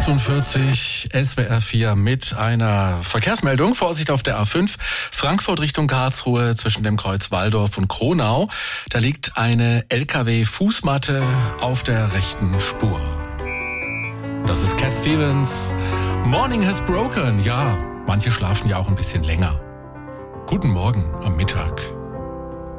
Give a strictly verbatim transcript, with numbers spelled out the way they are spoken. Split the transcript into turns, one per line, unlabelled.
achtundvierzig, S W R vier mit einer Verkehrsmeldung. Vorsicht auf der A fünf, Frankfurt Richtung Karlsruhe zwischen dem Kreuz Walldorf und Kronau. Da liegt eine L K W-Fußmatte auf der rechten Spur. Das ist Cat Stevens. Morning has broken. Ja, manche schlafen ja auch ein bisschen länger. Guten Morgen am Mittag.